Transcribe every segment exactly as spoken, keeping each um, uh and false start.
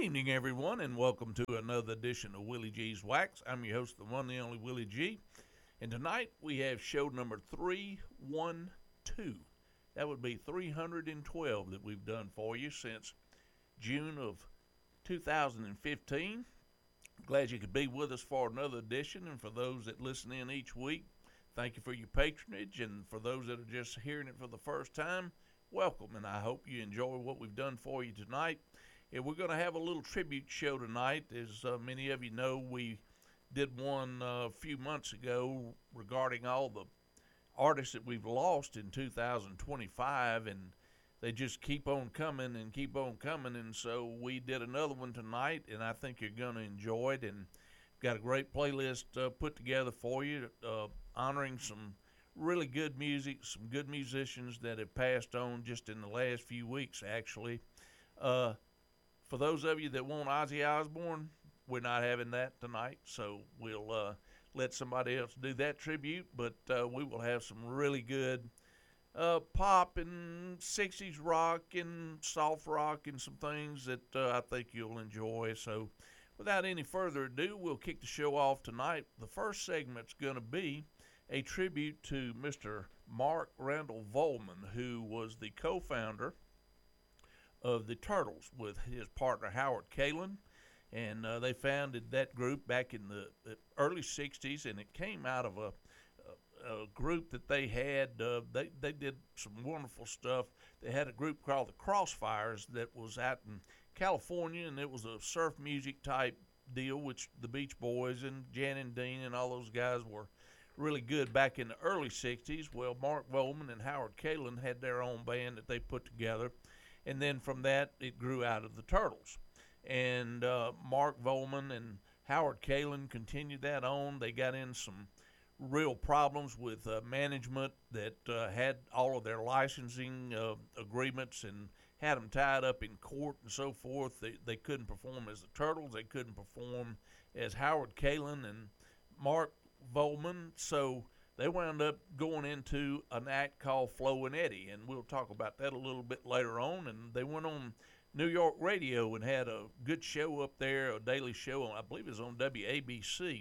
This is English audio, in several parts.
evening, everyone, and welcome to another edition of Willie G's Wax. I'm your host, the one and only Willie G. And tonight we have show number three one two. That would be three hundred twelve that we've done for you since June of two thousand fifteen. Glad you could be with us for another edition, and for those that listen in each week, thank you for your patronage, and for those that are just hearing it for the first time, welcome, and I hope you enjoy what we've done for you tonight. And we're going to have a little tribute show tonight. As uh, many of you know, we did one uh, a few months ago regarding all the artists that we've lost in two thousand twenty-five, and they just keep on coming and keep on coming. And so we did another one tonight, and I think you're going to enjoy it. And got a great playlist uh, put together for you, uh, honoring some really good music, some good musicians that have passed on just in the last few weeks, actually. Uh, For those of you that want Ozzy Osbourne, we're not having that tonight, so we'll uh, let somebody else do that tribute. But uh, we will have some really good uh, pop and sixties rock and soft rock and some things that uh, I think you'll enjoy. So without any further ado, we'll kick the show off tonight. The first segment's going to be a tribute to Mister Mark Randall Volman, who was the co-founder of the Turtles with his partner Howard Kaylan, and uh, they founded that group back in the, the early sixties, and it came out of a, a, a group that they had. Uh, they, they did some wonderful stuff. They had a group called the Crossfires that was out in California, and it was a surf music type deal, which the Beach Boys and Jan and Dean and all those guys were really good back in the early sixties. Well, Mark Volman and Howard Kaylan had their own band that they put together. And then from that, it grew out of the Turtles. And uh, Mark Volman and Howard Kaylan continued that on. They got in some real problems with uh, management that uh, had all of their licensing uh, agreements and had them tied up in court and so forth. They, they couldn't perform as the Turtles. They couldn't perform as Howard Kaylan and Mark Volman. So they wound up going into an act called Flo and Eddie, and we'll talk about that a little bit later on. And they went on New York radio and had a good show up there, a daily show, I believe it was on W A B C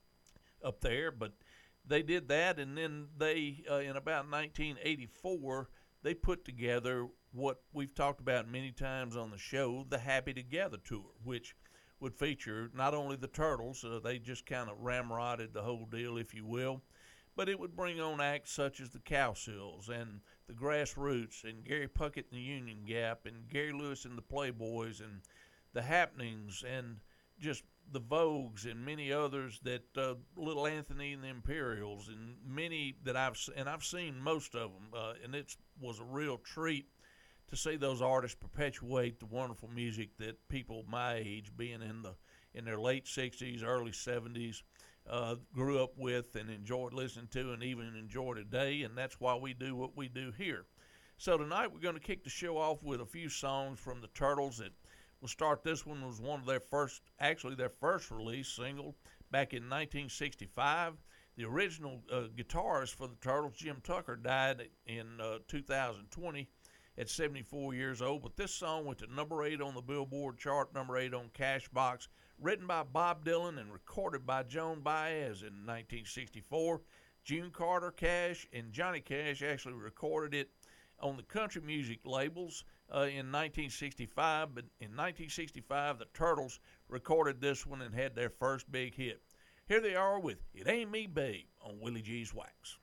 up there. But they did that, and then they, uh, in about nineteen eighty-four, they put together what we've talked about many times on the show, the Happy Together Tour, which would feature not only the Turtles, uh, they just kind of ramrodded the whole deal, if you will, but it would bring on acts such as the Cowsills and the Grassroots and Gary Puckett and the Union Gap and Gary Lewis and the Playboys and the Happenings and just the Vogues and many others that uh, Little Anthony and the Imperials and many that I've and I've seen most of them, uh, and it was a real treat to see those artists perpetuate the wonderful music that people my age, being in the in their late sixties, early seventies, Uh, grew up with and enjoyed listening to and even enjoy today, and that's why we do what we do here. So tonight we're going to kick the show off with a few songs from the Turtles. That we'll start. This one was one of their first, actually their first release single back in nineteen sixty-five. The original uh, guitarist for the Turtles, Jim Tucker, died in uh, two thousand twenty at seventy-four years old, but this song went to number eight on the Billboard chart, number eight on Cashbox, written by Bob Dylan and recorded by Joan Baez in nineteen sixty-four. June Carter Cash and Johnny Cash actually recorded it on the country music labels uh, in nineteen sixty-five, but in nineteen sixty-five, the Turtles recorded this one and had their first big hit. Here they are with It Ain't Me, Babe on Willie G's Wax.